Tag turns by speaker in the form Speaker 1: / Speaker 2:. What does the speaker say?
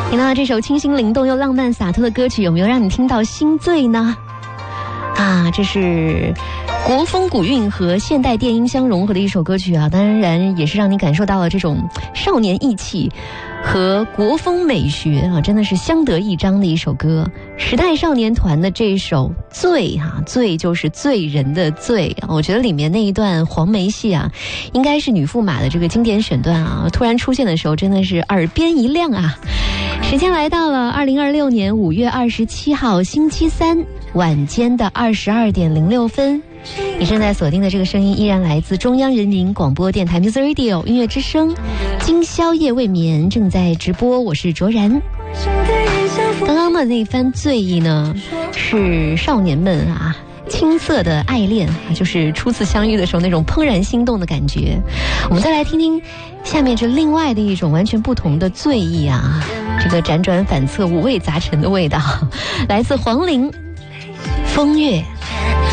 Speaker 1: 听到这首清新灵动又浪漫洒脱的歌曲，有没有让你听到心醉呢？这是国风古韵和现代电音相融合的一首歌曲啊，当然也是让你感受到了这种少年意气和国风美学啊，真的是相得益彰的一首歌。时代少年团的这首醉醉就是醉人的醉啊，我觉得里面那一段黄梅戏啊，应该是女驸马的这个经典选段啊，突然出现的时候真的是耳边一亮啊。时间来到了2026年5月27号星期三晚间的22点06分，你正在锁定的这个声音依然来自中央人民广播电台 Music Radio 音乐之声，今宵夜未眠正在直播，我是卓然。刚刚的那番醉意呢，是少年们青涩的爱恋，就是初次相遇的时候那种怦然心动的感觉。我们再来听听下面这另外的一种完全不同的醉意啊，这个辗转反侧五味杂陈的味道，来自黄龄风月。